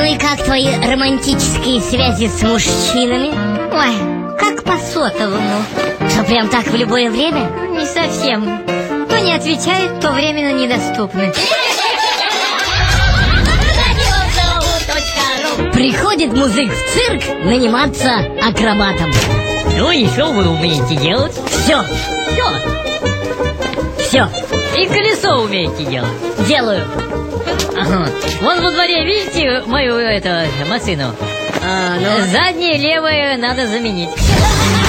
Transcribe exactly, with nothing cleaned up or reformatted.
и как твои романтические связи с мужчинами? Ой, как по сотовому. Что, прям так в любое время? Не совсем. То не отвечает, то временно недоступны. Приходит музык в цирк наниматься акробатом. Ну и что вы умеете делать? Все, Все. все И колесо умеете делать. делаю. Ага. Вон во дворе, видите мою это, машину? А, ну... Заднее левое надо заменить.